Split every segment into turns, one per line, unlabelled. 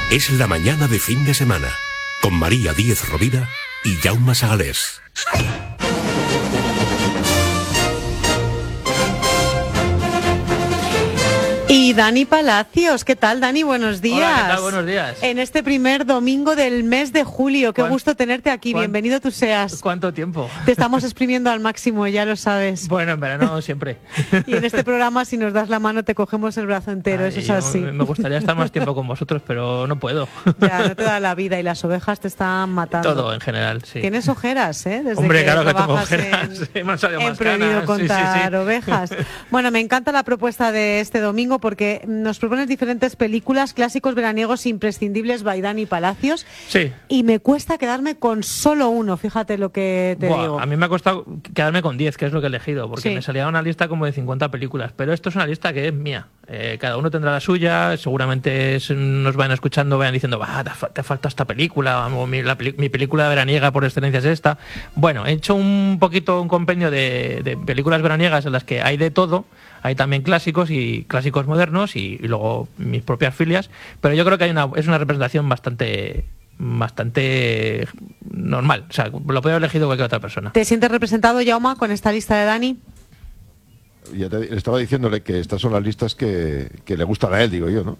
Es la mañana de fin de semana, con María Díez Rovira y Jaume Sagalés.
Y Dani Palacios, ¿qué tal, Dani? Buenos días.
Hola, ¿qué tal? Buenos días.
En este primer domingo del mes de julio, qué gusto tenerte aquí, bienvenido tú seas.
¿Cuánto tiempo?
Te estamos exprimiendo al máximo, ya lo sabes.
Bueno, en verano siempre.
Y en este programa, si nos das la mano, te cogemos el brazo entero, eso es así.
Me gustaría estar más tiempo con vosotros, pero no puedo.
Ya, no te da la vida y las ovejas te están matando.
Todo, en general, sí.
Tienes ojeras, ¿eh? Desde
Hombre,
que
claro que tengo
trabajas
ojeras. Me han salido más
prohibido
canas.
contar
Sí.
ovejas. Bueno, me encanta la propuesta de este domingo porque nos propones diferentes películas, clásicos veraniegos imprescindibles by Dani Palacios.
Sí.
Y me cuesta quedarme con solo uno, fíjate lo que te digo.
A mí me ha costado quedarme con 10, que es lo que he elegido, porque me salía una lista como de 50 películas, pero esto es una lista que es mía. Cada uno tendrá la suya, seguramente nos vayan escuchando, vayan diciendo, te falta esta película, o mi película veraniega por excelencia es esta. Bueno, he hecho un poquito un compendio de películas veraniegas en las que hay de todo. Hay también clásicos y clásicos modernos y luego mis propias filias, pero yo creo que es una representación bastante normal. O sea, lo podría haber elegido cualquier otra persona.
¿Te sientes representado, Jaume, con esta lista de Dani?
Ya estaba diciéndole que estas son las listas que le gustan a él, digo yo, ¿no?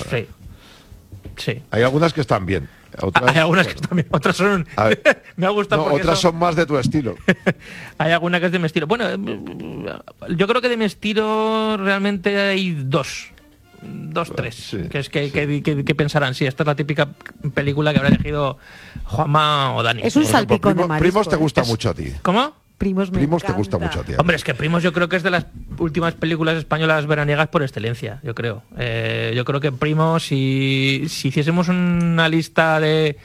Sí.
Hay algunas que están bien.
Hay algunas que están bien, otras son... me ha gustado porque
otras son más de tu estilo.
Hay alguna que es de mi estilo. Bueno, yo creo que de mi estilo realmente hay tres, que pensarán, sí, esta es la típica película que habrá elegido Juanma o Dani.
Es un salpicón de marisco.
Primos te gusta mucho a ti.
¿Cómo?
Primos
te gusta mucho a ti.
Hombre, es que Primos yo creo que es de las últimas películas españolas veraniegas por excelencia, yo creo. Yo creo que Primos, si hiciésemos una lista de...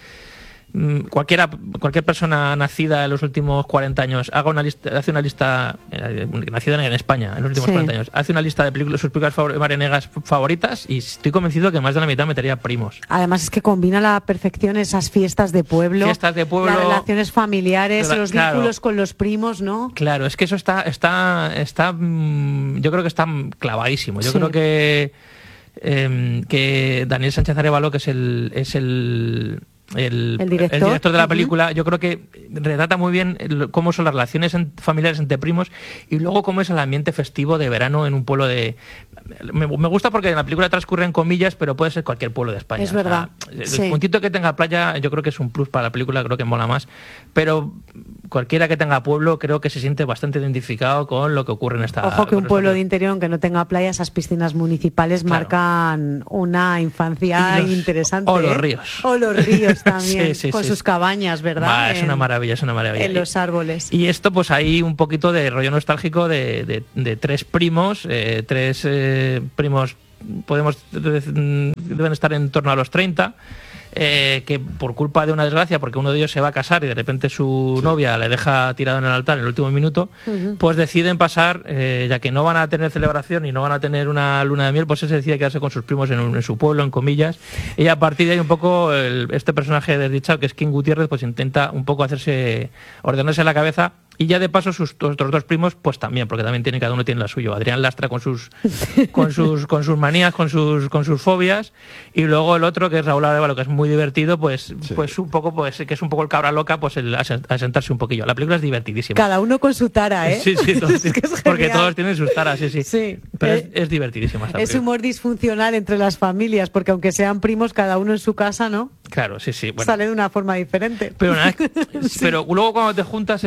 Cualquier persona nacida en los últimos 40 años hace una lista nacida en España en los últimos 40 años, hace una lista de sus películas veraniegas favoritas y estoy convencido que más de la mitad metería Primos.
Además es que combina a la perfección esas fiestas de pueblo, las relaciones familiares, los vínculos con los primos, ¿no? Claro,
es que eso está yo creo que está clavadísimo. Yo creo que Daniel Sánchez Arévalo, que es el director de la película, yo creo que retrata muy bien cómo son las relaciones familiares entre primos y luego cómo es el ambiente festivo de verano en un pueblo de... Me gusta porque en la película transcurre en comillas, pero puede ser cualquier pueblo de España.
Es verdad.
El puntito que tenga playa yo creo que es un plus para la película, creo que mola más, pero cualquiera que tenga pueblo creo que se siente bastante identificado con lo que ocurre en esta...
Ojo que un pueblo de interior, aunque no tenga playa, esas piscinas municipales marcan una infancia interesante.
O los ríos.
O los ríos también, con sus cabañas, ¿verdad?
Es una maravilla, es una maravilla.
En los árboles.
Y esto pues hay un poquito de rollo nostálgico de tres primos, primos deben estar en torno a los 30, que por culpa de una desgracia, porque uno de ellos se va a casar y de repente su novia le deja tirado en el altar en el último minuto, pues deciden pasar, ya que no van a tener celebración y no van a tener una luna de miel, pues se decide quedarse con sus primos en su pueblo, en comillas, y a partir de ahí un poco este personaje desdichado, que es King Gutiérrez, pues intenta un poco ordenarse la cabeza. Y ya de paso sus otros dos primos, pues también, porque también cada uno tiene la suya. Adrián Lastra con sus manías, con sus fobias, y luego el otro, que es Raúl Arévalo, que es muy divertido, pues un poco, que es un poco el cabra loca, pues a sentarse un poquillo. La película es divertidísima.
Cada uno con su tara, ¿eh?
Sí, todos, porque todos tienen sus taras, sí. Pero es divertidísima esta película.
Es humor disfuncional entre las familias, porque aunque sean primos, cada uno en su casa, ¿no?
Claro, sí. Bueno.
Sale de una forma diferente.
Pero luego cuando te juntas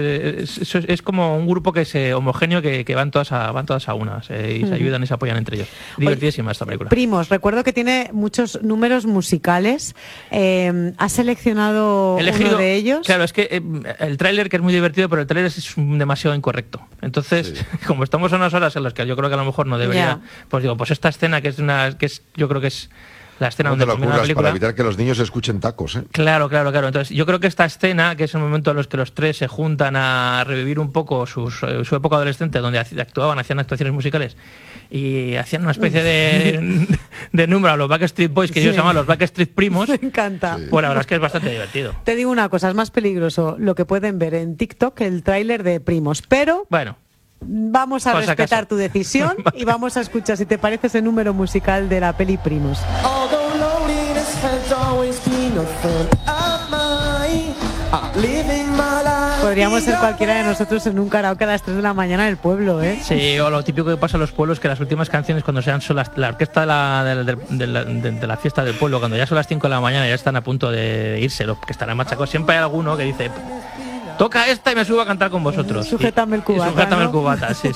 es como un grupo que es homogéneo, que van todas a unas y se ayudan y se apoyan entre ellos. Divertidísima esta película.
Primos, recuerdo que tiene muchos números musicales. ¿Has seleccionado uno de ellos?
Claro, es que el tráiler, que es muy divertido, pero el tráiler es demasiado incorrecto. Entonces, como estamos a unas horas en las que yo creo que a lo mejor no debería, pues digo, pues esta escena yo creo que es la escena donde termina la película,
para evitar que los niños escuchen tacos, ¿eh?
Claro. Entonces, yo creo que esta escena, que es el momento en los que los tres se juntan a revivir un poco su época adolescente, donde hacían actuaciones musicales y hacían una especie de número a los Backstreet Boys, que ellos llaman los Backstreet Primos.
Me encanta.
Pues la verdad es que es bastante divertido.
Te digo una cosa, es más peligroso lo que pueden ver en TikTok que el tráiler de Primos, pero...
Bueno.
Vamos a respetar tu decisión y vamos a escuchar, si te parece, ese número musical de la peli Primos.
Although loneliness
Podríamos ser cualquiera de nosotros en un karaoke a las 3 de la mañana en el pueblo, ¿eh?
Sí, o lo típico que pasa en los pueblos, que las últimas canciones, cuando sean son la orquesta de la fiesta del pueblo, cuando ya son las 5 de la mañana, ya están a punto de irse, los que están machacados, siempre hay alguno que dice: toca esta y me subo a cantar con vosotros.
Sujétame el cubata.
Sujétame, ¿no? El cubata, sí.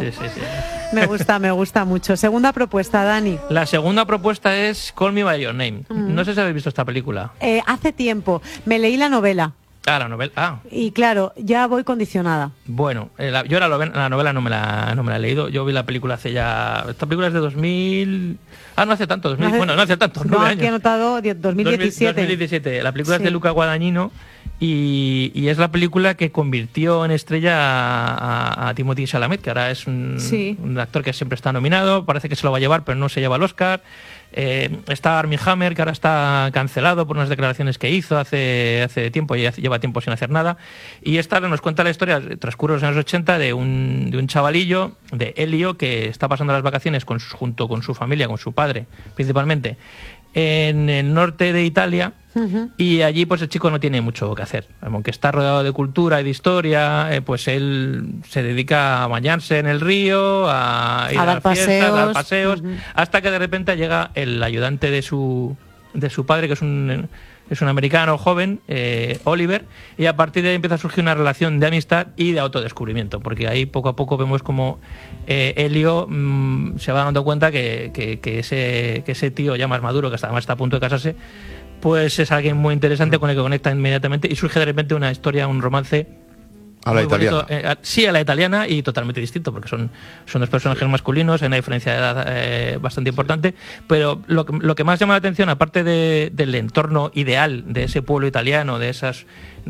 Me gusta mucho. Segunda propuesta, Dani.
La segunda propuesta es Call Me By Your Name. No sé si habéis visto esta película.
Hace tiempo. Me leí la novela.
La novela.
Y claro, ya voy condicionada.
Bueno, yo la novela no me la he leído. Yo vi la película hace ya... Esta película es de 2000... no hace tanto. 2000, bueno, no hace tanto.
No, aquí he anotado 2017.
2017. La película es de Luca Guadagnino y es la película que convirtió en estrella a Timothée Chalamet, que ahora es un actor que siempre está nominado. Parece que se lo va a llevar, pero no se lleva el Oscar. Está Armie Hammer, que ahora está cancelado por unas declaraciones que hizo hace tiempo, y lleva tiempo sin hacer nada. Y esta nos cuenta la historia, transcurre los años 80, de un chavalillo, de Elio, que está pasando las vacaciones junto con su familia, con su padre principalmente, en el norte de Italia. Y allí pues el chico no tiene mucho que hacer, aunque está rodeado de cultura y de historia, pues él se dedica a bañarse en el río, a ir a las fiestas, a dar paseos, hasta que de repente llega el ayudante de su padre, que es un americano joven, Oliver, y a partir de ahí empieza a surgir una relación de amistad y de autodescubrimiento, porque ahí poco a poco vemos como Elio se va dando cuenta que ese tío ya más maduro, que además está a punto de casarse, pues es alguien muy interesante con el que conecta inmediatamente, y surge de repente una historia, un romance
a la italiana.
Sí, a la italiana, y totalmente distinto, porque son dos personajes masculinos, hay una diferencia de edad bastante importante, pero lo que más llama la atención, aparte del entorno ideal de ese pueblo italiano, de esos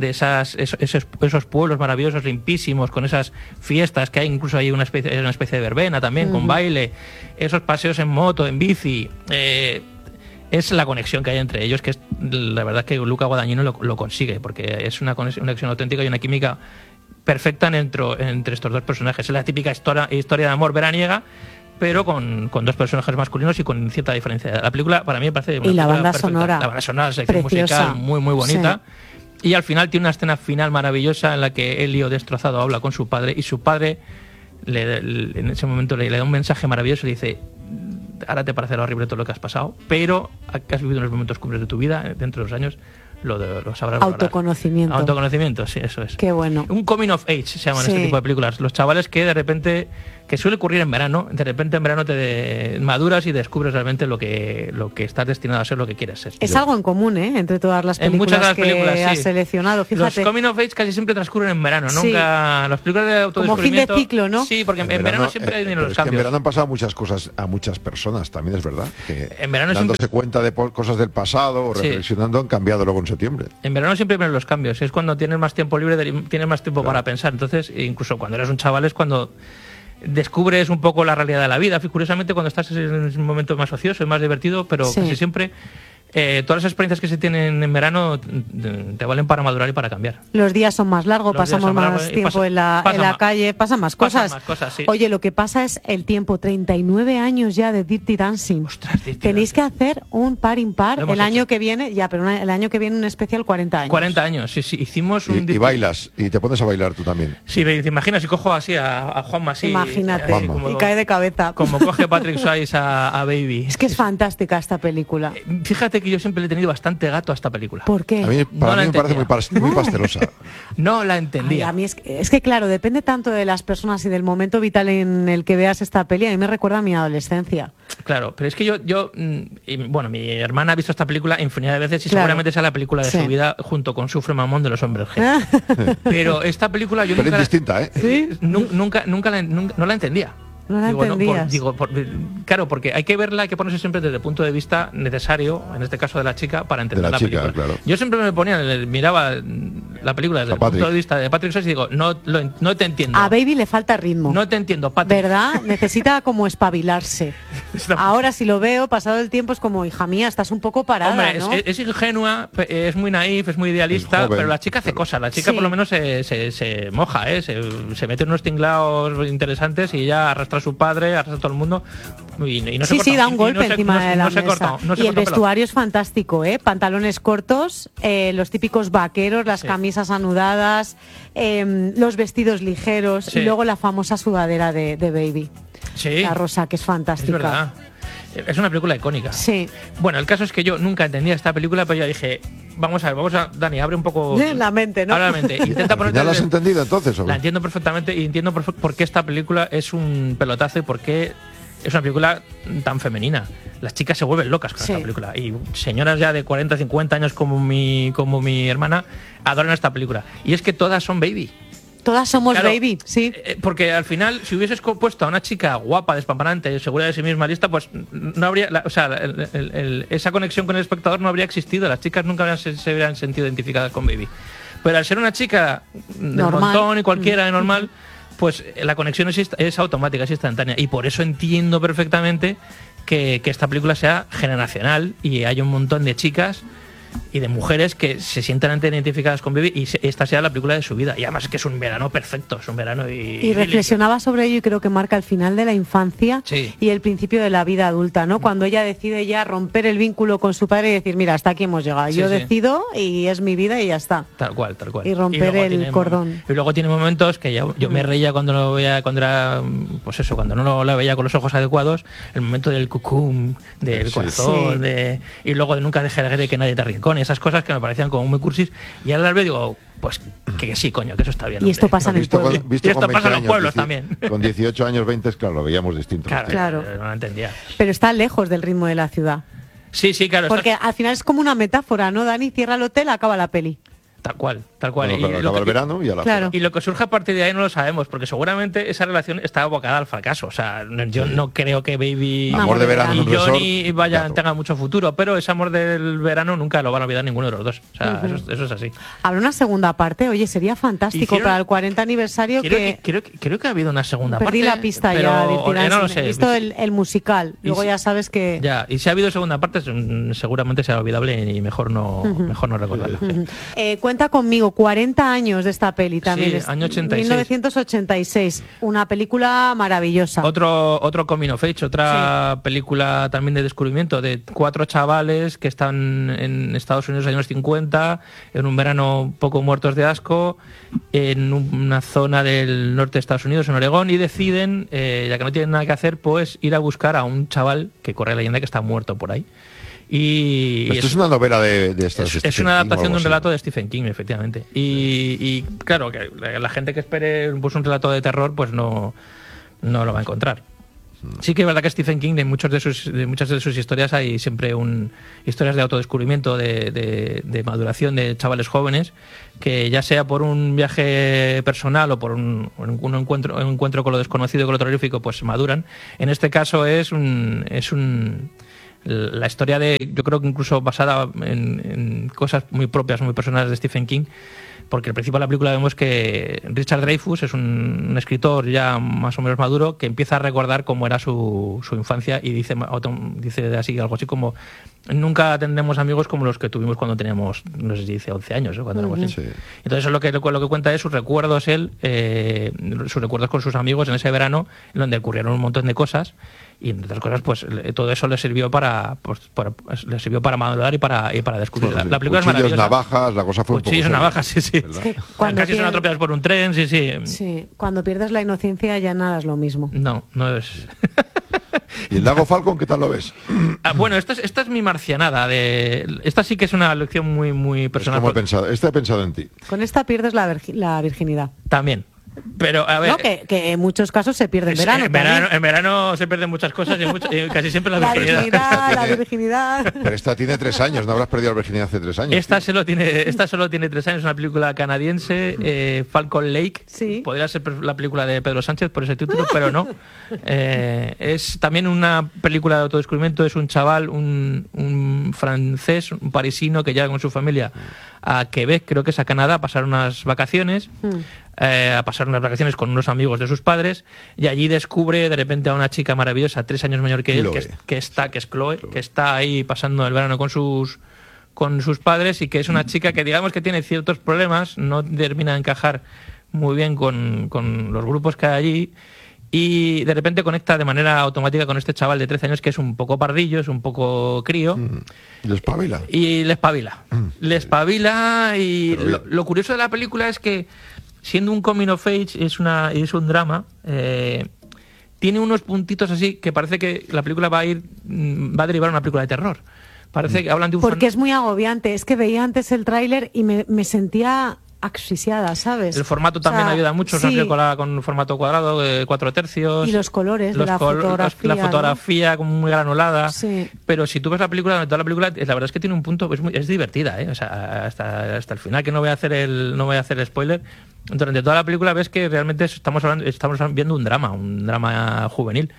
pueblos maravillosos, limpísimos, con esas fiestas que hay, incluso hay una especie de verbena también, con baile, esos paseos en moto, en bici, es la conexión que hay entre ellos, que es la verdad que Luca Guadagnino lo consigue, porque es una conexión auténtica y una química perfecta entre estos dos personajes. Es la típica historia de amor veraniega, pero con dos personajes masculinos y con cierta diferencia. La película para mí me parece
y la banda sonora,
la sección musical muy bonita. Sí. Y al final tiene una escena final maravillosa en la que Elio, destrozado, habla con su padre, y su padre en ese momento le da un mensaje maravilloso y le dice: ahora te parecerá horrible todo lo que has pasado, pero has vivido unos momentos cumbres de tu vida, dentro de los años lo sabrás valorar. Autoconocimiento, sí, eso es.
Qué bueno.
Un coming of age se llaman este tipo de películas. Los chavales que de repente, que suele ocurrir en verano, de repente en verano te maduras y descubres realmente lo que estás destinado a ser, lo que quieres ser.
Es algo en común, entre todas las películas,
muchas de las películas
que has seleccionado. Fíjate.
Los coming of age casi siempre transcurren en verano, nunca las películas de autodescubrimiento.
Como fin de ciclo, ¿no?
Sí, porque en verano siempre hay los cambios.
En verano han pasado muchas cosas a muchas personas, también es verdad. Que
en verano
dándose cuenta de cosas del pasado o reflexionando han cambiado luego en septiembre.
En verano siempre ven los cambios, es cuando tienes más tiempo libre, tienes más tiempo para pensar. Entonces, incluso cuando eres un chaval es cuando descubres un poco la realidad de la vida. Curiosamente, cuando estás en un momento más ocioso y más divertido, pero casi siempre todas las experiencias que se tienen en verano te valen para madurar y para cambiar.
Los días son más largos, pasamos más tiempo en la calle, pasan más cosas.
Sí.
Oye, lo que pasa es el tiempo, 39 años ya de Dirty Dancing.
Ostras, Dirty
Tenéis
Dancing.
que hacer un par impar el año que viene, el año que viene un especial 40 años.
40 años, sí, hicimos un...
Y bailas, y te pones a bailar tú también.
Sí, te imaginas, si cojo así a Juanma así.
Imagínate, y cae de cabeza.
Como coge Patrick Swayze a Baby.
Es que es fantástica esta película.
Fíjate que yo siempre le he tenido bastante gato a esta película.
¿Por qué?
Para mí me parece muy pastelosa.
No la entendía.
Ay, a mí es que claro, depende tanto de las personas y del momento vital en el que veas esta peli. A mí me recuerda a mi adolescencia.
Claro, pero es que mi hermana ha visto esta película infinidad de veces y seguramente sea la película de su vida junto con Sufre Mamón de los Hombres G. Pero esta película yo
nunca... es distinta, ¿eh?
¿Sí?
Nunca no la entendía.
No la entendías.
Claro, porque hay que verla, hay que ponerse siempre desde el punto de vista necesario, en este caso de la chica, para entender la película.
Claro.
Yo siempre miraba la película desde el punto de vista de Patrick Swayze y digo, no te entiendo.
A Baby le falta ritmo.
No te entiendo, Patrick.
¿Verdad? Necesita como espabilarse. Ahora si lo veo, pasado el tiempo, es como, hija mía, estás un poco parada,
hombre,
¿no?
es ingenua, es muy naif, es muy idealista, pero la chica hace cosas. La chica por lo menos se moja, se mete en unos tinglados interesantes y ya arrastra a su padre, arrastra a todo el mundo. Y no se corta,
Sí, da un golpe
no se-
encima
no se-
de la
no se
mesa.
corta, no se
Y el
corta pelo.
vestuario es fantástico, ¿eh? Pantalones cortos, los típicos vaqueros, las
Sí.
camisas anudadas, los vestidos ligeros
Sí.
y luego la famosa sudadera de Baby,
Sí,
la rosa, que es
es
fantástica.
verdad. Es una película icónica.
Sí.
Bueno, el caso es que yo nunca entendía esta película, pero yo dije, vamos a Dani, abre un poco
La mente, ¿no?
abre la mente. Intenta
¿Al
ponerte
final la has entendido entonces? ¿o
La
qué?
entiendo perfectamente y entiendo por qué esta película es un pelotazo y por qué es una película tan femenina. Las chicas se vuelven locas con
Sí.
esta película. Y señoras ya de 40, 50 años como mi hermana adoran esta película. Y es que todas son Baby.
Todas somos
Claro,
Baby, sí.
Porque al final, si hubieses puesto a una chica guapa, despampanante, segura de sí misma, lista, pues no habría, esa conexión con el espectador no habría existido. Las chicas nunca se hubieran sentido identificadas con Baby. Pero al ser una chica del
Normal.
montón y cualquiera de normal, pues la conexión es automática, es instantánea. Y por eso entiendo perfectamente que esta película sea generacional y hay un montón de chicas y de mujeres que se sientan identificadas con Baby y esta sea la película de su vida. Y además es que es un verano perfecto, es un verano
Y reflexionaba sobre ello y creo que marca el final de la infancia
Sí.
y el principio de la vida adulta, ¿no? Cuando ella decide ya romper el vínculo con su padre y decir, mira, hasta aquí hemos llegado.
Sí,
Yo
sí.
decido y es mi vida y ya está.
Tal cual, tal cual.
Y romper
luego
el cordón.
Y luego tiene momentos que yo me reía cuando lo veía, cuando era, pues eso, cuando no lo veía con los ojos adecuados, el momento del cucum, del
Sí.
corazón,
Sí.
y luego de nunca dejar de que nadie te arrincone, esas cosas que me parecían como muy cursis, y ahora las veo y digo, pues que sí, coño, que eso está bien.
Y esto
hombre.
pasa en el pueblo.
Y esto pasa en los pueblos también.
Con 18 años, 20, claro, lo veíamos distinto.
Claro.
No lo entendía.
Pero está lejos del ritmo de la ciudad.
Sí, sí, claro.
Porque al final es como una metáfora, ¿no, Dani? Cierra el hotel, acaba la peli.
Tal cual, tal cual.
Bueno, claro,
lo
acaba el
que-
verano y a la
Claro.
Y lo que surge a partir de ahí no lo sabemos, porque seguramente esa relación está abocada al fracaso. O sea, yo no creo que Baby
Amor de verano en
y
un resort,
Johnny
claro.
tengan mucho futuro, pero ese amor del verano nunca lo van a olvidar ninguno de los dos. O sea, eso es así.
Habrá una segunda parte, oye, sería fantástico
Hicieron-
para el 40 aniversario
Creo que ha habido una segunda
perdí
parte.
la pista
pero
ya. Virginia,
no lo
sí,
sé.
he visto el musical,
Y
luego
si-
ya sabes que...
Ya, y si ha habido segunda parte, seguramente será olvidable y mejor no recordarla.
Cuenta conmigo, 40 años de esta peli también.
Sí,
es
año 86.
1986, una película maravillosa.
Otro coming of age, otra película también de descubrimiento de 4 chavales que están en Estados Unidos en los años 50, en un verano un poco muertos de asco, en una zona del norte de Estados Unidos, en Oregón, y deciden, ya que no tienen nada que hacer, pues ir a buscar a un chaval que corre la leyenda que está muerto por ahí. Y
Esto es una novela de estas.
es una adaptación de un relato de Stephen King, efectivamente. Y claro, que la gente que espere pues, un relato de terror, pues no lo va a encontrar. Sí que es verdad que Stephen King, de muchas de sus historias, hay siempre historias de autodescubrimiento, de maduración de chavales jóvenes, que ya sea por un viaje personal o por un encuentro con lo desconocido, con lo terrorífico, pues maduran. En este caso es la historia yo creo que incluso basada en cosas muy propias, muy personales de Stephen King, porque al principio de la película vemos que Richard Dreyfuss es un escritor ya más o menos maduro que empieza a recordar cómo era su infancia y dice así, algo así como: nunca tendremos amigos como los que tuvimos cuando teníamos, no sé si dice 11 años, cuando éramos niños.
Sí.
Entonces lo que cuenta es sus recuerdos sus recuerdos con sus amigos en ese verano, en donde ocurrieron un montón de cosas, y entre otras cosas pues todo eso le sirvió para madurar y para descubrir.
Bueno,
La película es
cuchillos,
maravillosa.
navajas, la cosa fue un poco
Cuchillos,
seria,
navajas, sí, sí.
¿verdad?
que cuando
Casi son
pierdes-
atropellados por un tren, sí, sí.
Sí, cuando pierdes la inocencia ya nada es lo mismo.
No es.
¿Y el Lago Falcon qué tal lo ves?
Bueno, esta es mi marcianada. Esta sí que es una lección muy, muy personal.
Como he pensado, he pensado en ti.
Con esta pierdes la virginidad.
También. Pero, a ver.
No, que en muchos casos se pierde en verano.
en verano se pierden muchas cosas y casi siempre la
La
virginidad.
virginidad, la virginidad.
Pero esta tiene 3 años, no habrás perdido la virginidad hace 3 años.
Esta
tío.
solo tiene 3 años, una película canadiense, Falcon Lake.
Sí.
Podría ser la película de Pedro Sánchez por ese título, pero no. Es también una película de autodescubrimiento. Es un chaval, un francés, un parisino que llega con su familia a Quebec, creo que es a Canadá, a pasar unas vacaciones. A pasar unas vacaciones con unos amigos de sus padres, y allí descubre de repente a una chica maravillosa, 3 años mayor que él, que es Chloe, que está ahí pasando el verano con sus padres, y que es una chica que digamos que tiene ciertos problemas, no termina de encajar muy bien con los grupos que hay allí, y de repente conecta de manera automática con este chaval de 13 años que es un poco pardillo, es un poco crío.
Y le espabila.
Y le espabila. Le espabila y
Pero bien.
lo curioso de la película es que, siendo un coming of age, es un drama, tiene unos puntitos así que parece que la película va a derivar a una película de terror. Parece que hablan de un...
Porque es muy agobiante. Es que veía antes el tráiler y me sentía asfixiada, ¿sabes?
El formato también ayuda mucho,
sí.
con formato cuadrado, 4 tercios.
Y los colores de la fotografía.
La fotografía como muy granulada.
Sí.
Pero si tú ves la película, durante toda la película, la verdad es que tiene un punto, es divertida, ¿eh? O sea, hasta el final, que no voy a hacer spoiler. Durante toda la película ves que realmente estamos viendo un drama juvenil.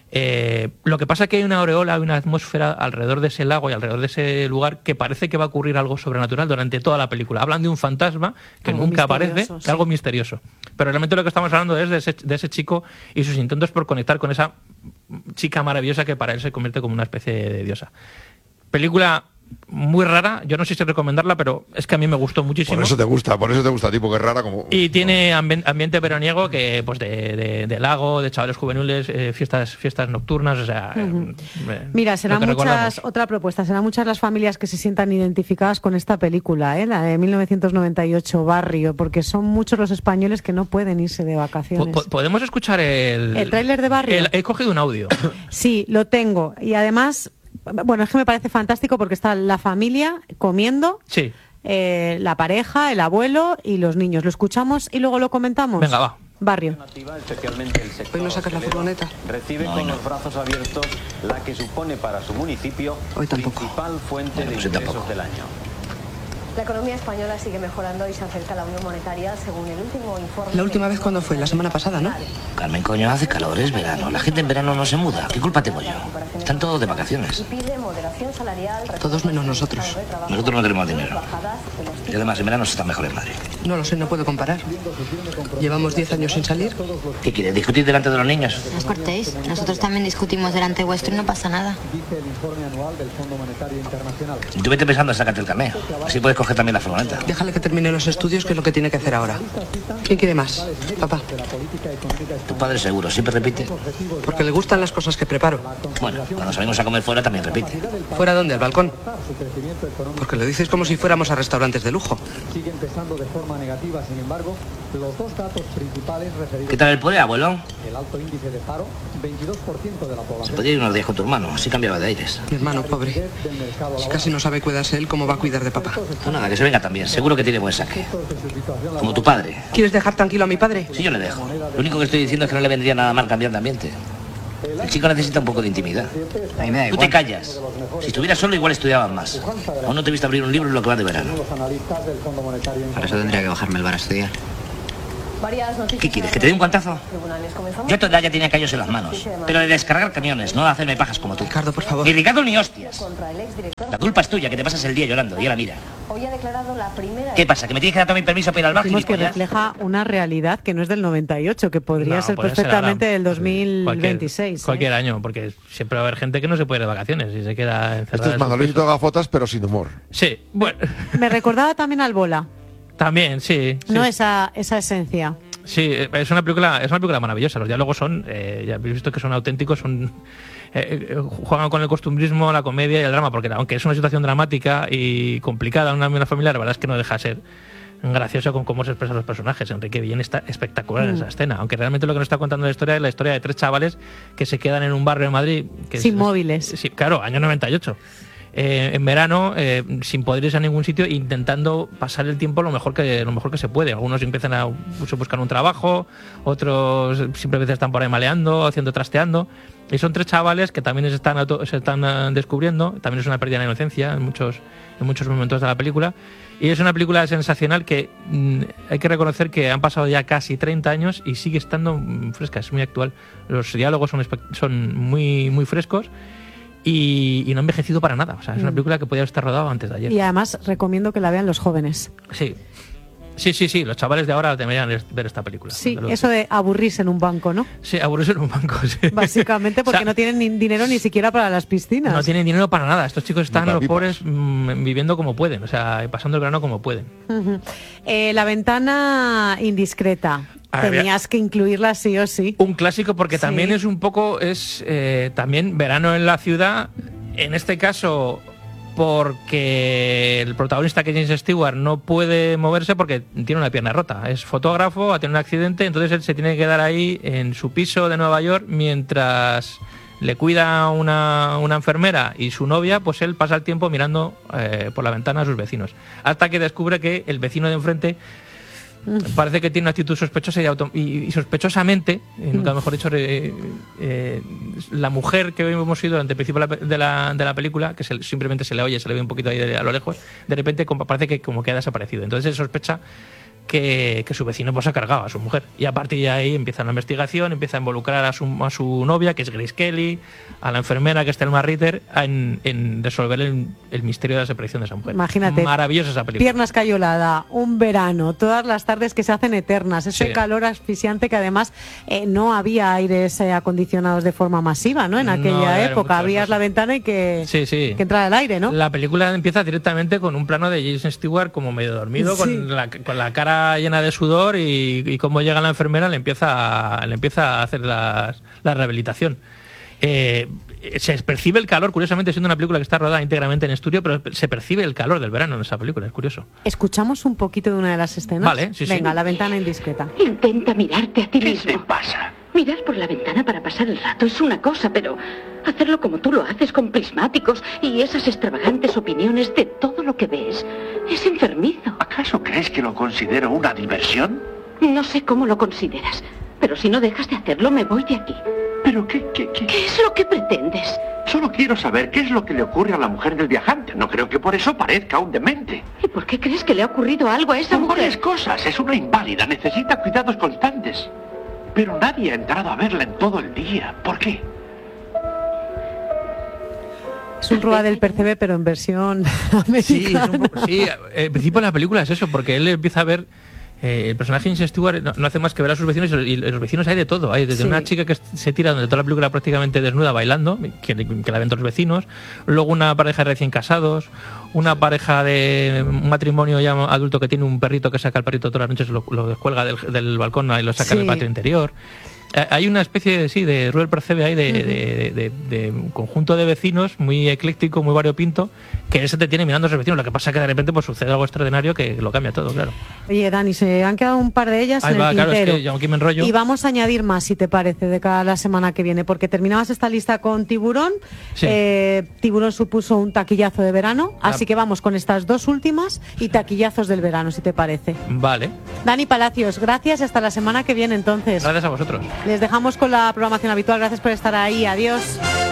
Lo que pasa es que hay una aureola, hay una atmósfera alrededor de ese lago y alrededor de ese lugar que parece que va a ocurrir algo sobrenatural durante toda la película. Hablan de un fantasma que
Algo
nunca aparece,
misterioso, sí.
algo misterioso. Pero realmente lo que estamos hablando es de ese chico y sus intentos por conectar con esa chica maravillosa que para él se convierte como una especie de diosa. Película muy rara, yo no sé si recomendarla, pero es que a mí me gustó muchísimo.
Por eso te gusta a ti, porque es rara como...
Y tiene ambiente veraniego, que pues de lago, de chavales juveniles, fiestas nocturnas, o sea...
Mira, serán
lo que
muchas,
recordamos.
otra propuesta, serán muchas las familias que se sientan identificadas con esta película, la de 1998, Barrio, porque son muchos los españoles que no pueden irse de vacaciones.
¿Podemos escuchar el
tráiler de Barrio?
He cogido un audio.
Sí, lo tengo. Y además, bueno, es que me parece fantástico porque está la familia comiendo,
Sí.
la pareja, el abuelo y los niños. Lo escuchamos y luego lo comentamos.
Venga, va.
Barrio.
Especialmente el sector
Hoy no sacas la
hostelero,
furgoneta.
recibe con los brazos abiertos la que supone para su municipio
Hoy tampoco.
principal fuente de ingresos del año.
La economía española sigue mejorando y se acerca a la Unión Monetaria según el último informe.
La última vez cuando fue, la semana pasada, ¿no?
Carmen, coño, hace calor, es verano. La gente en verano no se muda. ¿Qué culpa tengo yo? Están todos de vacaciones.
Y pide moderación salarial.
Todos menos nosotros.
Nosotros no tenemos dinero. Y además, en verano se está mejor en Madrid.
No lo sé, no puedo comparar. Llevamos 10 años sin salir.
¿Qué quieres? ¿Discutir delante de los niños?
No os cortéis. Nosotros también discutimos delante vuestro y no pasa nada.
Y tú vete pensando en sacarte el carné. Así puedes coger también la furgoneta.
Déjale que termine los estudios, que es lo que tiene que hacer ahora. ¿Quién quiere más? Papá.
Tu padre seguro, siempre repite.
Porque le gustan las cosas que preparo.
Bueno, cuando salimos a comer fuera también repite.
¿Fuera dónde? ¿Al balcón? Porque lo dices como si fuéramos a restaurantes de lujo.
Sigue empezando de forma negativa, sin embargo, los dos datos principales referidos
¿Qué tal el poder, abuelo?
el alto índice de paro, 22% de la
Se
población.
podría ir unos días con tu hermano, así cambiaba de aires.
Mi hermano, pobre. Si casi no sabe cuidarse él, ¿cómo va a cuidar de papá?
Tú nada, que se venga también. Seguro que tiene buen saque. Como tu padre.
¿Quieres dejar tranquilo a mi padre?
Sí, yo le dejo. Lo único que estoy diciendo es que no le vendría nada mal cambiar de ambiente. El chico necesita un poco de intimidad.
A mí me da
Tú
igual.
te callas. Si estuvieras solo, igual estudiabas más. Aún no te he visto abrir un libro en lo que va de verano.
Los analistas del Fondo Monetario
Para eso tendría que bajarme el bar a estudiar.
Varias noticias.
¿Qué quieres? ¿Que te dé un guantazo?
Tribunales. Comenzamos.
Yo a tu edad ya tenía callos en las manos. Pero de descargar camiones, no de hacerme pajas como tú.
Ricardo, por favor.
Ni Ricardo ni hostias.
Contra el exdirector.
La culpa es tuya, que te pasas el día llorando. Y ahora mira.
Hoy ha declarado la primera.
¿Qué pasa? ¿Que me tienes que dar todo mi permiso para ir al bar,
Decimos que
gilipollas?
refleja una realidad que no es del 98, que podría
No,
ser
puede ser
perfectamente
ahora.
del 2026.
Cualquier año, porque siempre va a haber gente que no se puede ir de vacaciones y se queda encerrada.
Este es
en su
Manolito
piso.
Gafotas, pero sin humor.
Sí, bueno,
Me recordaba también al Bola,
también, sí.
no
sí.
esa esencia.
Sí, es una película maravillosa. Los diálogos son, ya habéis visto que son auténticos, juegan con el costumbrismo, la comedia y el drama, porque aunque es una situación dramática y complicada, una familiar, la verdad es que no deja de ser gracioso con cómo se expresan los personajes. Enrique Villén está espectacular en esa escena, aunque realmente lo que nos está contando la historia es la historia de 3 chavales que se quedan en un barrio de Madrid.
Sin móviles.
Sí, claro, año 98. En verano, sin poder irse a ningún sitio, intentando pasar el tiempo lo mejor que se puede. Algunos empiezan a buscar un trabajo, otros simplemente están por ahí maleando, haciendo trasteando. Y son 3 chavales que también se están descubriendo. También es una pérdida de inocencia en muchos momentos de la película. Y es una película sensacional que hay que reconocer que han pasado ya casi 30 años y sigue estando fresca, es muy actual. Los diálogos son muy, muy frescos. Y no ha envejecido para nada. O sea, es una película que podía estar rodada antes de ayer.
Y además recomiendo que la vean los jóvenes.
Sí. Sí, los chavales de ahora deberían ver esta película.
Sí,
Desde luego.
eso de aburrirse en un banco, ¿no?
Sí, aburrirse en un banco, sí.
Básicamente porque
O sea,
no tienen ni dinero ni siquiera para las piscinas.
no tienen dinero para nada. Estos chicos están,
Ni para
los
pipas.
pobres, viviendo como pueden. O sea, pasando el verano como pueden.
La ventana indiscreta. Tenías que incluirla sí o sí.
Un clásico porque
Sí.
también es un poco, también verano en la ciudad, en este caso porque el protagonista, que es James Stewart, no puede moverse porque tiene una pierna rota. Es fotógrafo, ha tenido un accidente, entonces él se tiene que quedar ahí en su piso de Nueva York mientras le cuida una enfermera y su novia, pues él pasa el tiempo mirando por la ventana a sus vecinos. Hasta que descubre que el vecino de enfrente parece que tiene una actitud sospechosa y sospechosamente, nunca mejor dicho, la mujer que hemos oído durante el principio de la película, que simplemente se le oye, se le ve un poquito ahí a lo lejos, de repente parece que como que ha desaparecido. Entonces él sospecha que su vecino pues ha cargado a su mujer. Y a partir de ahí empieza una investigación, empieza a involucrar a su novia, que es Grace Kelly, a la enfermera, que es Thelma Ritter, en resolver el misterio de la desaparición de esa mujer.
Imagínate,
maravillosa esa película.
Pierna escayolada, un verano, todas las tardes que se hacen eternas, ese
Sí.
calor asfixiante que además no había aires acondicionados de forma masiva, ¿no? En
No,
aquella
era
época
mucho
abrías
eso.
la ventana y que entrara el aire, ¿no?
La película empieza directamente con un plano de James Stewart como medio dormido,
Sí.
con la cara llena de sudor y cómo llega la enfermera le empieza a hacer la rehabilitación. Se percibe el calor, curiosamente, siendo una película que está rodada íntegramente en estudio, pero se percibe el calor del verano en esa película, es curioso.
Escuchamos un poquito de una de las escenas.
Vale, sí, sí.
Venga, la ventana indiscreta.
Intenta mirarte a ti mismo. ¿Qué te pasa? Mirar por la ventana para pasar el rato es una cosa, pero hacerlo como tú lo haces, con prismáticos y esas extravagantes opiniones de todo lo que ves, es enfermizo.
¿Acaso crees que lo considero una diversión?
No sé cómo lo consideras, pero si no dejas de hacerlo, me voy de aquí.
¿Pero qué
es lo que pretendes?
Solo quiero saber qué es lo que le ocurre a la mujer del viajante. No creo que por eso parezca un demente.
¿Y por qué crees que le ha ocurrido algo a esa
Por
mujer?
varias cosas. Es una inválida. Necesita cuidados constantes. Pero nadie ha entrado a verla en todo el día. ¿Por qué?
Es un Rúa del Percebe, pero en versión
Sí,
americana.
el principio de la película es eso, porque él empieza a ver. El personaje de James Stewart no hace más que ver a sus vecinos y los vecinos hay de todo. Hay desde una chica que se tira durante toda la película prácticamente desnuda bailando, que la ven todos los vecinos. Luego una pareja de recién casados, una pareja de un matrimonio ya adulto que tiene un perrito que saca al perrito todas las noches, lo descuelga del balcón y lo saca en el patio interior. Hay una especie de Rúa del Percebe ahí de un conjunto de vecinos muy ecléctico, muy variopinto, que él se te tiene mirando a sus vecinos. Lo que pasa es que de repente pues sucede algo extraordinario que lo cambia todo, claro.
Oye, Dani, se han quedado un par de ellas
Ahí
en
va,
el
claro, es
tintero.
que yo aquí me enrollo.
Y vamos a añadir más, si te parece, de cada la semana que viene, porque terminabas esta lista con Tiburón.
Sí.
Tiburón supuso un taquillazo de verano, así que vamos con estas dos últimas y taquillazos del verano, si te parece.
Vale.
Dani Palacios, gracias, hasta la semana que viene entonces.
Gracias a vosotros.
Les dejamos con la programación habitual, gracias por estar ahí, adiós.